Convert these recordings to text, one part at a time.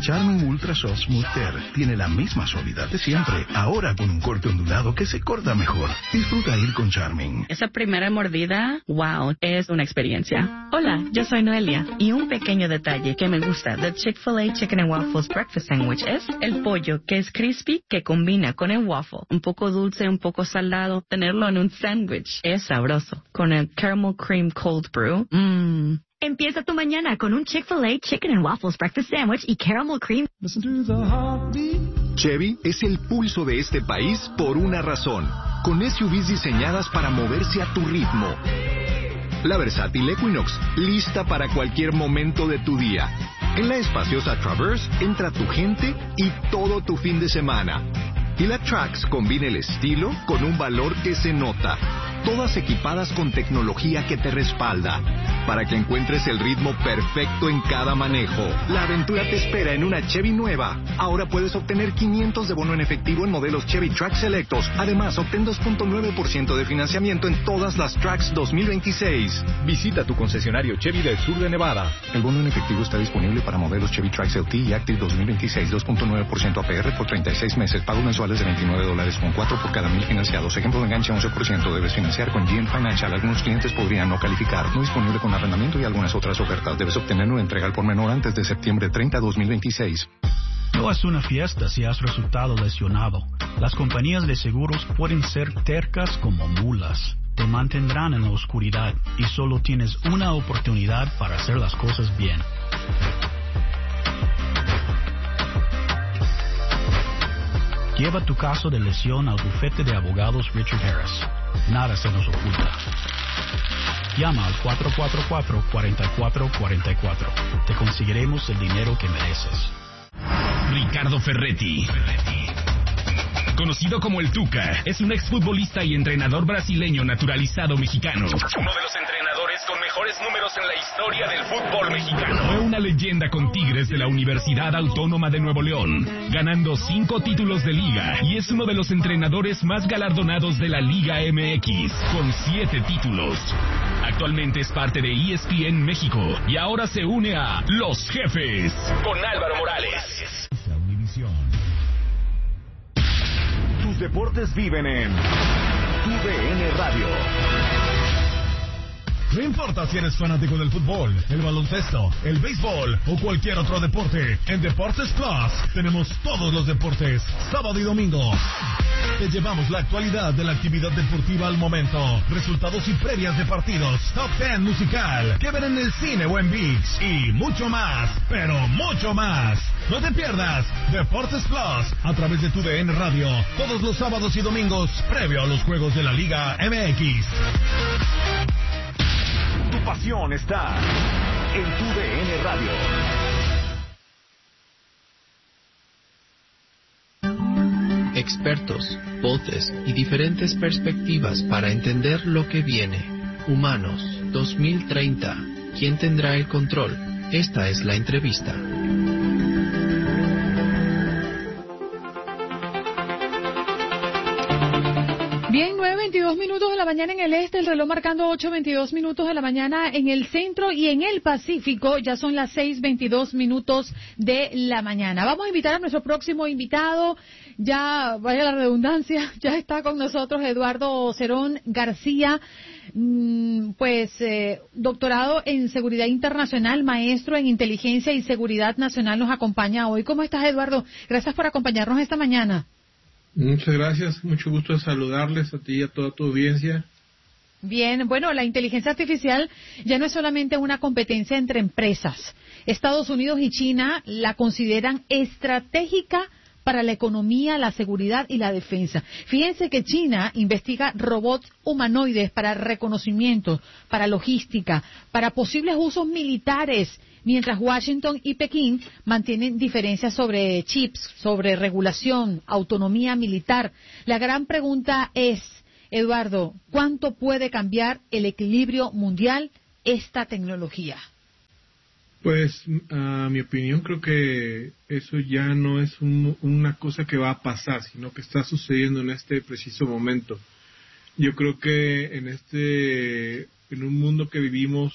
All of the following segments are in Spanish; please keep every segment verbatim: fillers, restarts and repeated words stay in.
Charmin Ultra Soft Smooth Tear tiene la misma suavidad de siempre, ahora con un corte ondulado que se corta mejor. Disfruta ir con Charmin. Esa primera mordida, wow, es una experiencia. Hola, yo soy Noelia, y un pequeño detalle que me gusta de Chick-fil-A Chicken and Waffles Breakfast Sandwich es el pollo, que es crispy, que combina con el waffle. Un poco dulce, un poco salado, tenerlo en un sándwich es sabroso. Con el caramel cream cold brew, mmm. Empieza tu mañana con un Chick-fil-A Chicken and Waffles Breakfast Sandwich y Caramel Cream. Chevy es el pulso de este país por una razón. Con S U Vs diseñadas para moverse a tu ritmo. La versátil Equinox, lista para cualquier momento de tu día. En la espaciosa Traverse entra tu gente y todo tu fin de semana. Y la Trax combina el estilo con un valor que se nota. Todas equipadas con tecnología que te respalda, para que encuentres el ritmo perfecto en cada manejo. La aventura te espera en una Chevy nueva. Ahora puedes obtener quinientos de bono en efectivo en modelos Chevy Trax selectos. Además, obtén dos punto nueve por ciento de financiamiento en todas las Trax dos mil veintiséis. Visita tu concesionario Chevy del sur de Nevada. El bono en efectivo está disponible para modelos Chevy Trax L T y Active dos mil veintiséis, dos punto nueve por ciento A P R por treinta y seis meses. Pagos mensuales de veintinueve dólares con cuatro por cada mil financiados. Ejemplo de enganche once por ciento. Debes financiar con G M Financial. Algunos clientes podrían no calificar. No disponible con arrendamiento y algunas otras ofertas. Debes obtener una entrega al por menor antes de septiembre treinta, dos mil veintiséis. No es una fiesta si has resultado lesionado. Las compañías de seguros pueden ser tercas como mulas. Te mantendrán en la oscuridad y solo tienes una oportunidad para hacer las cosas bien. Lleva tu caso de lesión al bufete de abogados Richard Harris. Nada se nos oculta. Llama al cuatro cuatro cuatro, cuatro cuatro cuatro cuatro. Te conseguiremos el dinero que mereces. Ricardo Ferretti, conocido como el Tuca, es un exfutbolista y entrenador brasileño naturalizado mexicano. Uno de los entrenadores con mejores números en la historia del fútbol mexicano. Fue una leyenda con Tigres de la Universidad Autónoma de Nuevo León, ganando cinco títulos de liga, y es uno de los entrenadores más galardonados de la Liga M X, con siete títulos. Actualmente es parte de E S P N México y ahora se une a Los Jefes con Álvaro Morales. Tus deportes viven en Tu D N Radio. No importa si eres fanático del fútbol, el baloncesto, el béisbol o cualquier otro deporte, en Deportes Plus tenemos todos los deportes, sábado y domingo. Te llevamos la actualidad de la actividad deportiva al momento, resultados y previas de partidos, top ten musical, que ver en el cine o en ViX, y mucho más, pero mucho más. No te pierdas Deportes Plus a través de Tu D N Radio, todos los sábados y domingos, previo a los juegos de la Liga M X. Tu pasión está en Tu D N Radio. Expertos, voces y diferentes perspectivas para entender lo que viene. Humanos dos mil treinta. ¿Quién tendrá el control? Esta es la entrevista. Bien, nueve veintidós minutos de la mañana en el este, el reloj marcando ocho veintidós minutos de la mañana en el centro y en el Pacífico, ya son las seis veintidós minutos de la mañana. Vamos a invitar a nuestro próximo invitado, ya vaya la redundancia, ya está con nosotros Eduardo Cerón García, pues eh, doctorado en Seguridad Internacional, maestro en Inteligencia y Seguridad Nacional, nos acompaña hoy. ¿Cómo estás, Eduardo? Gracias por acompañarnos esta mañana. Muchas gracias, mucho gusto de saludarles a ti y a toda tu audiencia. Bien, bueno, la inteligencia artificial ya no es solamente una competencia entre empresas. Estados Unidos y China la consideran estratégica para la economía, la seguridad y la defensa. Fíjense que China investiga robots humanoides para reconocimiento, para logística, para posibles usos militares, mientras Washington y Pekín mantienen diferencias sobre chips, sobre regulación, autonomía militar. La gran pregunta es, Eduardo, ¿cuánto puede cambiar el equilibrio mundial esta tecnología? Pues, a mi opinión, creo que eso ya no es un, una cosa que va a pasar, sino que está sucediendo en este preciso momento. Yo creo que en este, en un mundo que vivimos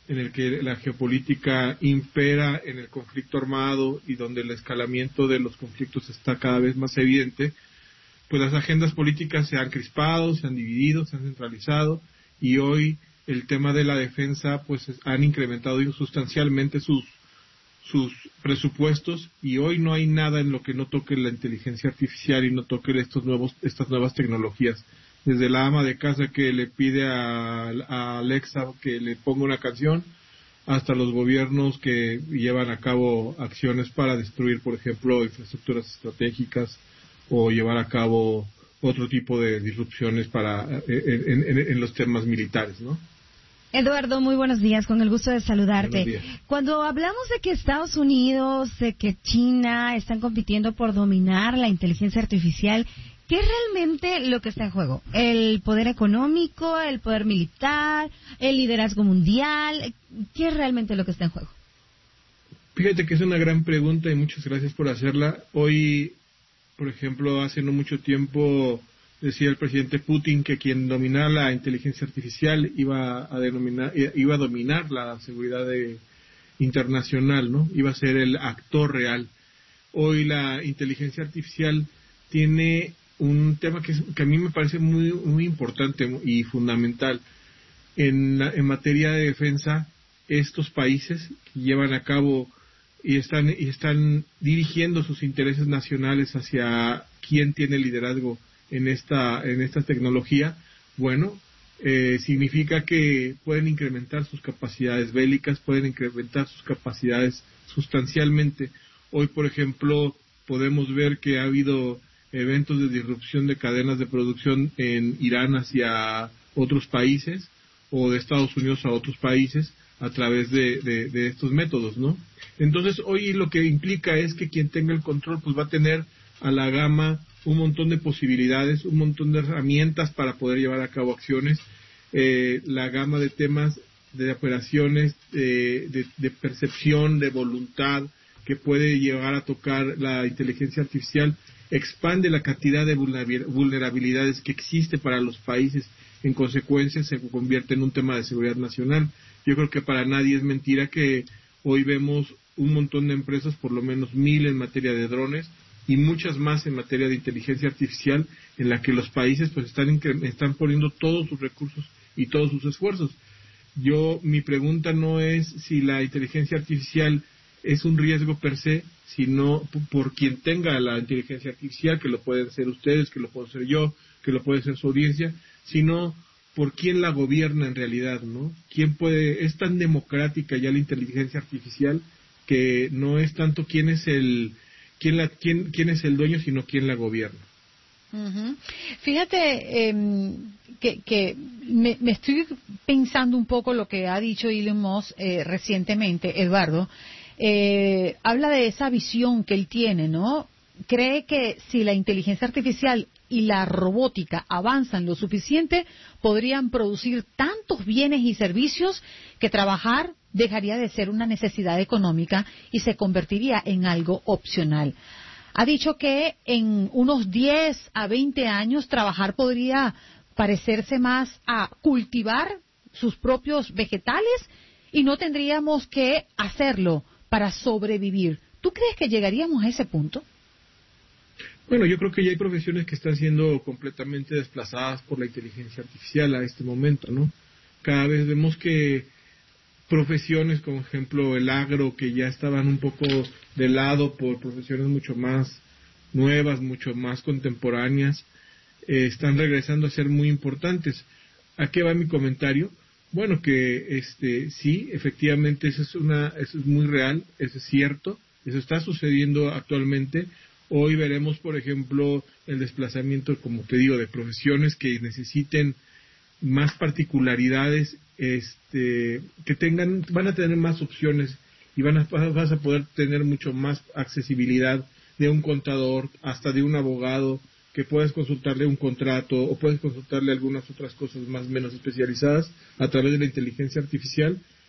en el que la geopolítica impera en el conflicto armado y donde el escalamiento de los conflictos está cada vez más evidente, pues las agendas políticas se han crispado, se han dividido, se han centralizado, y hoy el tema de la defensa pues han incrementado sustancialmente sus sus presupuestos, y hoy no hay nada en lo que no toque la inteligencia artificial y no toque estos nuevos estas nuevas tecnologías. Desde la ama de casa que le pide a, a Alexa que le ponga una canción, hasta los gobiernos que llevan a cabo acciones para destruir, por ejemplo, infraestructuras estratégicas o llevar a cabo otro tipo de disrupciones para en, en, en los temas militares, ¿no? Eduardo, muy buenos días, con el gusto de saludarte. Cuando hablamos de que Estados Unidos, de que China están compitiendo por dominar la inteligencia artificial, ¿qué es realmente lo que está en juego? ¿El poder económico, el poder militar, el liderazgo mundial? ¿Qué es realmente lo que está en juego? Fíjate que es una gran pregunta y muchas gracias por hacerla. Hoy, por ejemplo, hace no mucho tiempo decía el presidente Putin que quien dominara la inteligencia artificial iba a denominar, iba a dominar la seguridad de, internacional, ¿no? Iba a ser el actor real. Hoy la inteligencia artificial tiene un tema que, es, que a mí me parece muy muy importante y fundamental. En, en materia de defensa, estos países que llevan a cabo y están y están dirigiendo sus intereses nacionales hacia quién tiene liderazgo en esta en esta tecnología, bueno, eh, significa que pueden incrementar sus capacidades bélicas, pueden incrementar sus capacidades sustancialmente. Hoy, por ejemplo, podemos ver que ha habido eventos de disrupción de cadenas de producción en Irán hacia otros países o de Estados Unidos a otros países a través de, de, de estos métodos, ¿no? Entonces, hoy lo que implica es que quien tenga el control pues va a tener a la gama un montón de posibilidades, un montón de herramientas para poder llevar a cabo acciones, eh, la gama de temas, de operaciones, de, de, de percepción, de voluntad que puede llegar a tocar la inteligencia artificial, expande la cantidad de vulnerabilidades que existe para los países. En consecuencia, se convierte en un tema de seguridad nacional. Yo creo que para nadie es mentira que hoy vemos un montón de empresas, por lo menos mil en materia de drones, y muchas más en materia de inteligencia artificial, en la que los países pues están están poniendo todos sus recursos y todos sus esfuerzos. Yo, mi pregunta no es si la inteligencia artificial es un riesgo per se, sino por quien tenga la inteligencia artificial, que lo pueden ser ustedes, que lo puedo ser yo, que lo puede ser su audiencia, sino por quién la gobierna en realidad, ¿no? ¿Quién puede? Es tan democrática ya la inteligencia artificial que no es tanto quién es el quién la quién quién es el dueño, sino quién la gobierna. Uh-huh. Fíjate eh, que, que me, me estoy pensando un poco lo que ha dicho Elon Musk eh, recientemente, Eduardo. Eh, habla de esa visión que él tiene, ¿no? Cree que si la inteligencia artificial y la robótica avanzan lo suficiente, podrían producir tantos bienes y servicios que trabajar dejaría de ser una necesidad económica y se convertiría en algo opcional. Ha dicho que en unos diez a veinte años trabajar podría parecerse más a cultivar sus propios vegetales y no tendríamos que hacerlo para sobrevivir. ¿Tú crees que llegaríamos a ese punto? Bueno, yo creo que ya hay profesiones que están siendo completamente desplazadas por la inteligencia artificial a este momento, ¿no? Cada vez vemos que profesiones, como ejemplo el agro, que ya estaban un poco de lado por profesiones mucho más nuevas, mucho más contemporáneas, eh, están regresando a ser muy importantes. ¿A qué va mi comentario? Bueno, que este sí, efectivamente eso es una, eso es muy real, eso es cierto, eso está sucediendo actualmente. Hoy veremos, por ejemplo, el desplazamiento, como te digo, de profesiones que necesiten más particularidades, este, que tengan, van a tener más opciones y van a, vas a poder tener mucho más accesibilidad de un contador, hasta de un abogado, que puedes consultarle un contrato o puedes consultarle algunas otras cosas más o menos especializadas a través de la inteligencia artificial,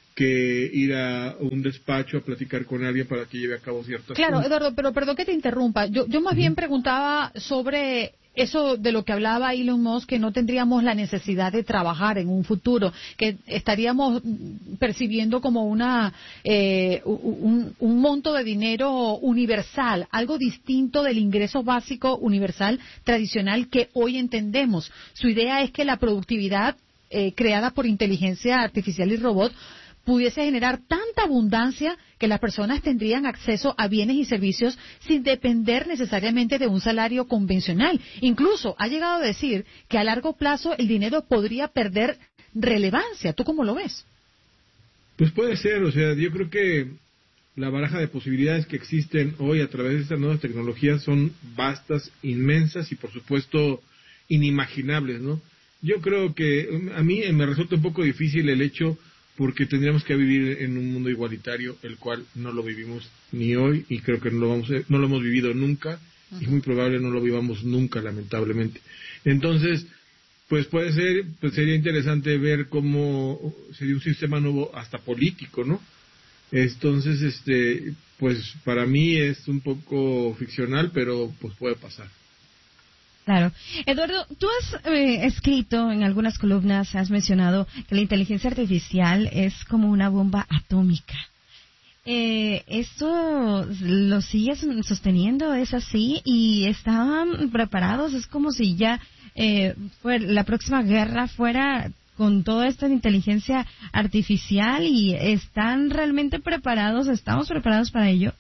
que ir a un despacho a platicar con alguien para que lleve a cabo ciertas Claro, cosas. Eduardo, pero perdón que te interrumpa. Yo, yo más bien preguntaba sobre eso de lo que hablaba Elon Musk, que no tendríamos la necesidad de trabajar en un futuro, que estaríamos percibiendo como una eh, un, un monto de dinero universal, algo distinto del ingreso básico universal tradicional que hoy entendemos. Su idea es que la productividad eh, creada por inteligencia artificial y robot pudiese generar tanta abundancia que las personas tendrían acceso a bienes y servicios sin depender necesariamente de un salario convencional. Incluso ha llegado a decir que a largo plazo el dinero podría perder relevancia. ¿Tú cómo lo ves? Pues puede ser, o sea, yo creo que la baraja de posibilidades que existen hoy a través de estas nuevas tecnologías son vastas, inmensas y por supuesto inimaginables, ¿no? Yo creo que a mí me resulta un poco difícil el hecho porque tendríamos que vivir en un mundo igualitario, el cual no lo vivimos ni hoy y creo que no lo vamos a, no lo hemos vivido nunca y muy probable no lo vivamos nunca, lamentablemente. Entonces, pues puede ser, pues sería interesante ver cómo sería un sistema nuevo hasta político, ¿no? Entonces, este, pues para mí es un poco ficcional, pero pues puede pasar. Claro. Eduardo, tú has eh, escrito en algunas columnas, has mencionado que la inteligencia artificial es como una bomba atómica. Eh, ¿Esto lo sigues sosteniendo? ¿Es así? ¿Y estaban preparados? Es como si ya eh, fuera, la próxima guerra fuera con toda esta inteligencia artificial y ¿están realmente preparados? ¿Estamos preparados para ello?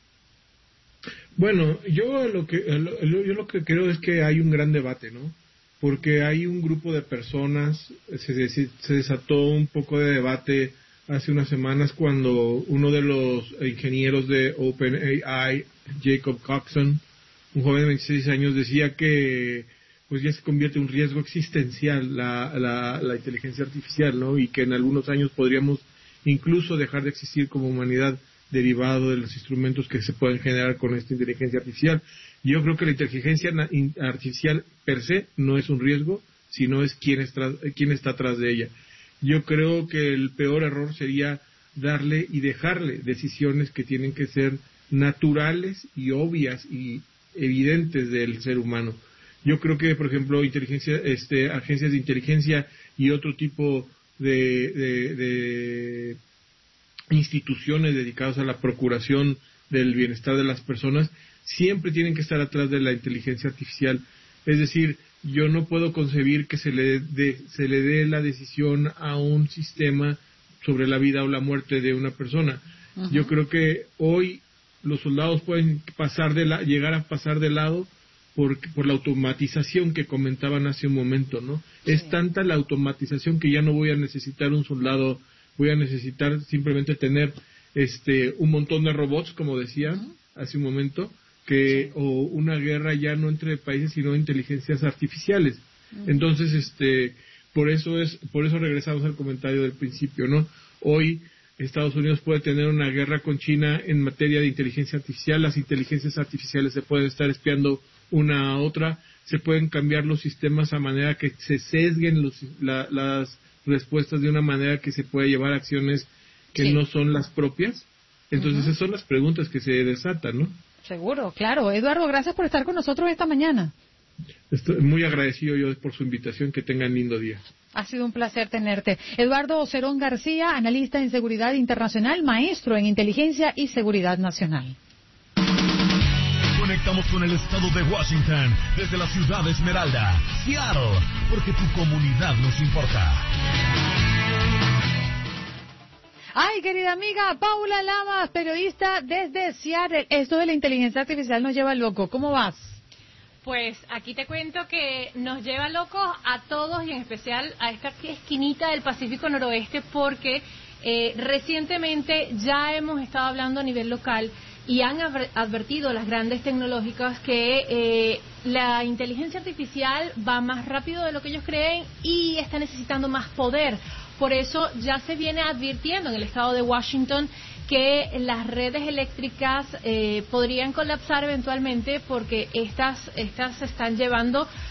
Bueno, yo lo que lo, yo lo que creo es que hay un gran debate, ¿no? Porque hay un grupo de personas, se, se desató un poco de debate hace unas semanas cuando uno de los ingenieros de OpenAI, Jacob Coxon, un joven de veintiséis años, decía que pues ya se convierte en un riesgo existencial la, la, la inteligencia artificial, ¿no? Y que en algunos años podríamos incluso dejar de existir como humanidad derivado de los instrumentos que se pueden generar con esta inteligencia artificial. Yo creo que la inteligencia artificial per se no es un riesgo, sino es quién está, quién está atrás de ella. Yo creo que el peor error sería darle y dejarle decisiones que tienen que ser naturales y obvias y evidentes del ser humano. Yo creo que, por ejemplo, inteligencia, este, agencias de inteligencia y otro tipo de, de, de instituciones dedicadas a la procuración del bienestar de las personas siempre tienen que estar atrás de la inteligencia artificial. Es decir, yo no puedo concebir que se le dé, se le dé la decisión a un sistema sobre la vida o la muerte de una persona. Uh-huh. Yo creo que hoy los soldados pueden pasar de la, llegar a pasar de lado por, por la automatización que comentaban hace un momento, ¿no? Sí. Es tanta la automatización que ya no voy a necesitar un soldado, voy a necesitar simplemente tener este un montón de robots, como decían uh-huh. hace un momento, que sí. o una guerra ya no entre países sino inteligencias artificiales. Uh-huh. Entonces, este, por eso es, por eso regresamos al comentario del principio, ¿no? Hoy Estados Unidos puede tener una guerra con China en materia de inteligencia artificial, las inteligencias artificiales se pueden estar espiando una a otra, se pueden cambiar los sistemas a manera que se sesguen los, la, las respuestas de una manera que se puede llevar a acciones que sí. no son las propias. Entonces, uh-huh. esas son las preguntas que se desatan, ¿no? Seguro, claro. Eduardo, gracias por estar con nosotros esta mañana. Estoy muy agradecido yo por su invitación. Que tengan lindo día. Ha sido un placer tenerte. Eduardo Ocerón García, analista en seguridad internacional, maestro en inteligencia y seguridad nacional. Conectamos con el estado de Washington desde la ciudad de Esmeralda, Seattle, porque tu comunidad nos importa. Ay, querida amiga, Paula Lamas, periodista desde Seattle. Esto de la inteligencia artificial nos lleva loco. ¿Cómo vas? Pues aquí te cuento que nos lleva locos a todos y en especial a esta esquinita del Pacífico Noroeste porque eh, recientemente ya hemos estado hablando a nivel local y han advertido las grandes tecnológicas que eh, la inteligencia artificial va más rápido de lo que ellos creen y está necesitando más poder. Por eso ya se viene advirtiendo en el estado de Washington que las redes eléctricas eh, podrían colapsar eventualmente porque estas estas se están llevando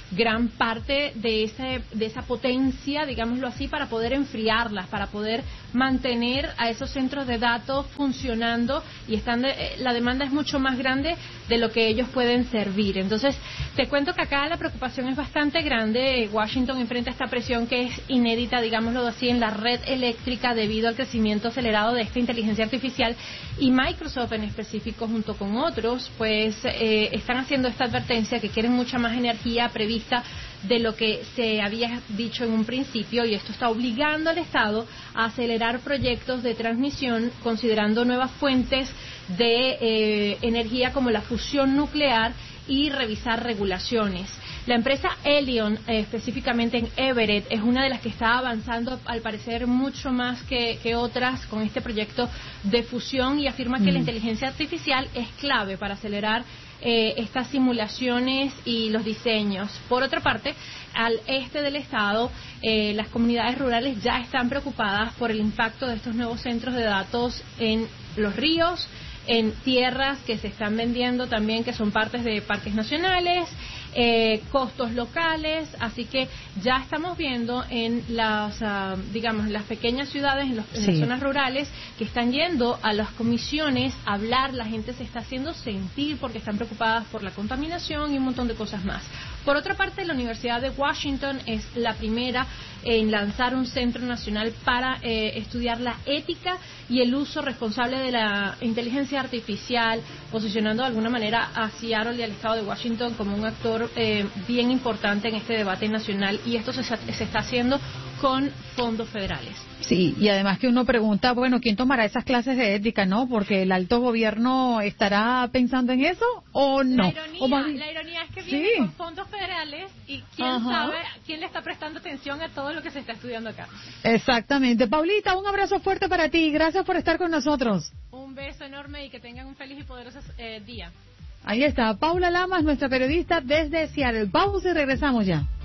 gran parte de ese de esa potencia, digámoslo así, para poder enfriarlas, para poder mantener a esos centros de datos funcionando, y están de, la demanda es mucho más grande de lo que ellos pueden servir. Entonces, te cuento que acá la preocupación es bastante grande. Washington enfrenta esta presión que es inédita, digámoslo así, en la red eléctrica debido al crecimiento acelerado de esta inteligencia artificial, y Microsoft en específico junto con otros pues eh, están haciendo esta advertencia que quieren mucha más energía prevista de lo que se había dicho en un principio, y esto está obligando al Estado a acelerar proyectos de transmisión considerando nuevas fuentes de eh, energía como la fusión nuclear y revisar regulaciones. La empresa Elion, eh, específicamente en Everett, es una de las que está avanzando, al parecer, mucho más que, que otras con este proyecto de fusión, y afirma mm. que la inteligencia artificial es clave para acelerar eh, estas simulaciones y los diseños. Por otra parte, al este del estado, eh, las comunidades rurales ya están preocupadas por el impacto de estos nuevos centros de datos en los ríos, en tierras que se están vendiendo también, que son partes de parques nacionales, eh, costos locales, así que ya estamos viendo en las, uh, digamos, las pequeñas ciudades, en, los, en sí. las zonas rurales, que están yendo a las comisiones a hablar, la gente se está haciendo sentir porque están preocupadas por la contaminación y un montón de cosas más. Por otra parte, la Universidad de Washington es la primera en lanzar un centro nacional para eh, estudiar la ética y el uso responsable de la inteligencia artificial, posicionando de alguna manera a Seattle y al estado de Washington como un actor eh, bien importante en este debate nacional, y esto se, se está haciendo con fondos federales. Sí, y además que uno pregunta, bueno, ¿quién tomará esas clases de ética, no? Porque el alto gobierno estará pensando en eso o no. La ironía, o más... la ironía es que viene sí. con fondos federales, y quién Ajá. sabe quién le está prestando atención a todo lo que se está estudiando acá. Exactamente. Paulita, un abrazo fuerte para ti. Gracias por estar con nosotros. Un beso enorme y que tengan un feliz y poderoso eh, día. Ahí está, Paula Lamas, nuestra periodista desde Seattle. Pausa y regresamos ya.